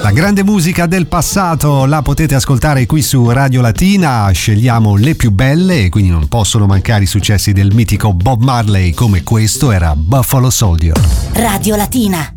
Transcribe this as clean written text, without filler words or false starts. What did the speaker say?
La grande musica del passato la potete ascoltare qui su Radio Latina, scegliamo le più belle e quindi non possono mancare i successi del mitico Bob Marley, come questo era Buffalo Soldier. Radio Latina.